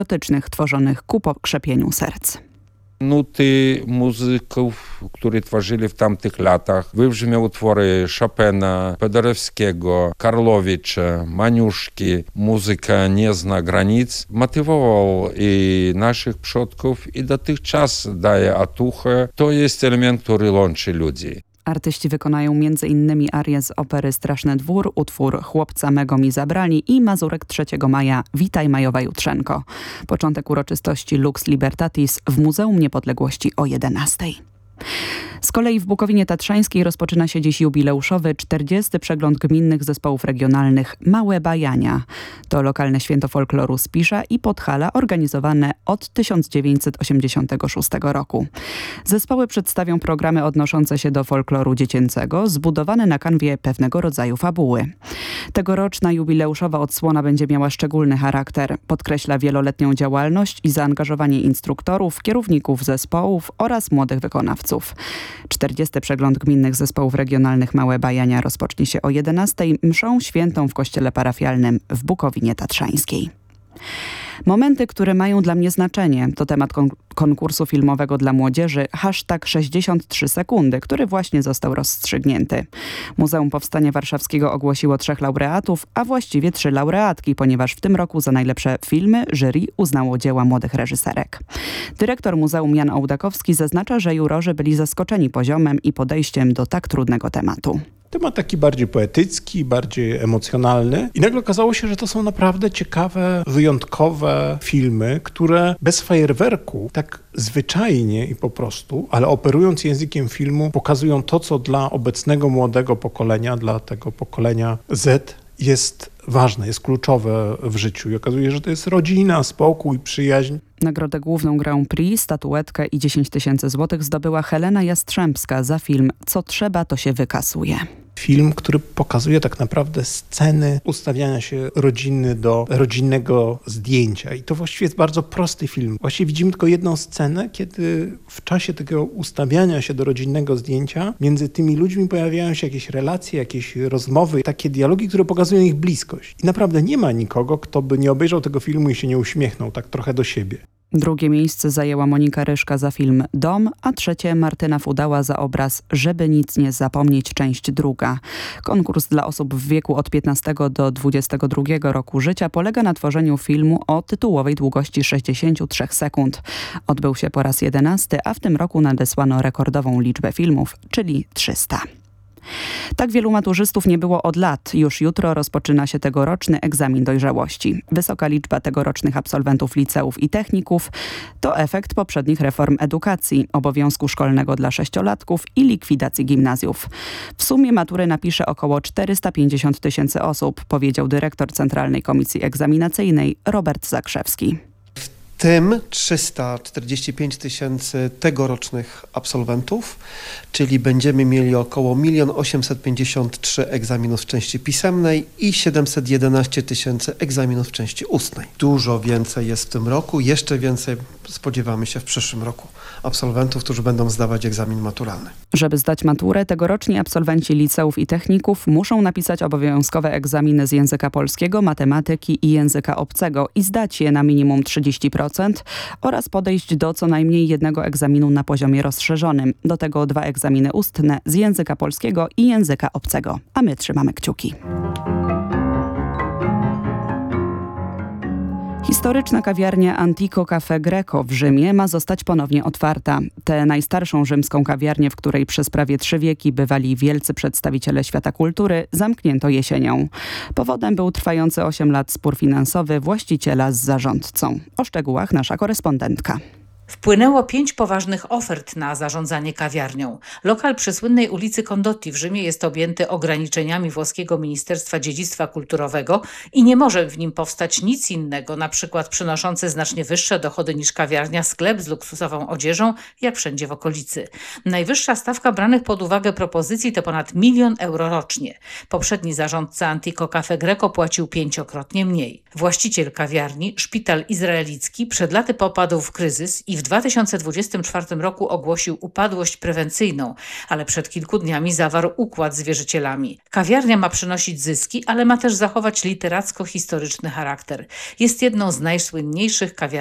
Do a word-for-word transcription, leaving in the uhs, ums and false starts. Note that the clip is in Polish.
patriotycznych tworzonych ku pokrzepieniu serc. Nuty muzyków, którzy tworzyli w tamtych latach, wybrzmią utwory Chopina, Paderewskiego, Karłowicza, Maniuszki. Muzyka nie zna granic. Motywował i naszych przodków i dotychczas daje otuchę. To jest element, który łączy ludzi. Artyści wykonają między innymi arię z opery Straszny Dwór, utwór Chłopca mego mi zabrali i Mazurek trzeciego maja Witaj Majowa Jutrzenko. Początek uroczystości Lux Libertatis w Muzeum Niepodległości o jedenastej. Z kolei w Bukowinie Tatrzańskiej rozpoczyna się dziś jubileuszowy czterdziesty przegląd gminnych zespołów regionalnych Małe Bajania. To lokalne święto folkloru Spisza i Podhala organizowane od tysiąc dziewięćset osiemdziesiątego szóstego roku. Zespoły przedstawią programy odnoszące się do folkloru dziecięcego, zbudowane na kanwie pewnego rodzaju fabuły. Tegoroczna jubileuszowa odsłona będzie miała szczególny charakter. Podkreśla wieloletnią działalność i zaangażowanie instruktorów, kierowników zespołów oraz młodych wykonawców. czterdziesty przegląd gminnych zespołów regionalnych Małe Bajania rozpocznie się o jedenastej mszą świętą w kościele parafialnym w Bukowinie Tatrzańskiej. Momenty, które mają dla mnie znaczenie, to temat kon- konkursu filmowego dla młodzieży hashtag sześćdziesiąt trzy sekundy, który właśnie został rozstrzygnięty. Muzeum Powstania Warszawskiego ogłosiło trzech laureatów, a właściwie trzy laureatki, ponieważ w tym roku za najlepsze filmy jury uznało dzieła młodych reżyserek. Dyrektor Muzeum Jan Ołdakowski zaznacza, że jurorzy byli zaskoczeni poziomem i podejściem do tak trudnego tematu. Temat taki bardziej poetycki, bardziej emocjonalny i nagle okazało się, że to są naprawdę ciekawe, wyjątkowe filmy, które bez fajerwerku, tak zwyczajnie i po prostu, ale operując językiem filmu, pokazują to, co dla obecnego młodego pokolenia, dla tego pokolenia Z jest ważne, jest kluczowe w życiu i okazuje się, że to jest rodzina, spokój, przyjaźń. Nagrodę główną Grand Prix, statuetkę i dziesięć tysięcy złotych zdobyła Helena Jastrzębska za film Co trzeba, to się wykasuje. Film, który pokazuje tak naprawdę sceny ustawiania się rodziny do rodzinnego zdjęcia. I to właściwie jest bardzo prosty film. Właściwie widzimy tylko jedną scenę, kiedy w czasie tego ustawiania się do rodzinnego zdjęcia między tymi ludźmi pojawiają się jakieś relacje, jakieś rozmowy, takie dialogi, które pokazują ich bliskość. I naprawdę nie ma nikogo, kto by nie obejrzał tego filmu i się nie uśmiechnął tak trochę do siebie. Drugie miejsce zajęła Monika Ryszka za film Dom, a trzecie Martyna Fudała za obraz Żeby nic nie zapomnieć, część druga. Konkurs dla osób w wieku od piętnastego do dwudziestego drugiego roku życia polega na tworzeniu filmu o tytułowej długości sześćdziesiąt trzy sekund. Odbył się po raz jedenasty, a w tym roku nadesłano rekordową liczbę filmów, czyli trzysta. Tak wielu maturzystów nie było od lat. Już jutro rozpoczyna się tegoroczny egzamin dojrzałości. Wysoka liczba tegorocznych absolwentów liceów i techników to efekt poprzednich reform edukacji, obowiązku szkolnego dla sześciolatków i likwidacji gimnazjów. W sumie matury napisze około czterysta pięćdziesiąt tysięcy osób, powiedział dyrektor Centralnej Komisji Egzaminacyjnej Robert Zakrzewski. W tym trzysta czterdzieści pięć tysięcy tegorocznych absolwentów, czyli będziemy mieli około milion osiemset pięćdziesiąt trzy egzaminów w części pisemnej i siedemset jedenaście tysięcy egzaminów w części ustnej. Dużo więcej jest w tym roku, jeszcze więcej spodziewamy się w przyszłym roku absolwentów, którzy będą zdawać egzamin maturalny. Żeby zdać maturę, tegoroczni absolwenci liceów i techników muszą napisać obowiązkowe egzaminy z języka polskiego, matematyki i języka obcego i zdać je na minimum trzydzieści procent oraz podejść do co najmniej jednego egzaminu na poziomie rozszerzonym. Do tego dwa egzaminy ustne z języka polskiego i języka obcego. A my trzymamy kciuki. Historyczna kawiarnia Antico Cafe Greco w Rzymie ma zostać ponownie otwarta. Tę najstarszą rzymską kawiarnię, w której przez prawie trzy wieki bywali wielcy przedstawiciele świata kultury, zamknięto jesienią. Powodem był trwający osiem lat spór finansowy właściciela z zarządcą. O szczegółach nasza korespondentka. Wpłynęło pięć poważnych ofert na zarządzanie kawiarnią. Lokal przy słynnej ulicy Condotti w Rzymie jest objęty ograniczeniami włoskiego Ministerstwa Dziedzictwa Kulturowego i nie może w nim powstać nic innego, na przykład przynoszący znacznie wyższe dochody niż kawiarnia, sklep z luksusową odzieżą, jak wszędzie w okolicy. Najwyższa stawka branych pod uwagę propozycji to ponad milion euro rocznie. Poprzedni zarządca Antico Cafe Greco płacił pięciokrotnie mniej. Właściciel kawiarni, szpital izraelicki, przed laty popadł w kryzys i w w dwa tysiące dwudziestym czwartym roku ogłosił upadłość prewencyjną, ale przed kilku dniami zawarł układ z wierzycielami. Kawiarnia ma przynosić zyski, ale ma też zachować literacko-historyczny charakter. Jest jedną z najsłynniejszych kawiarni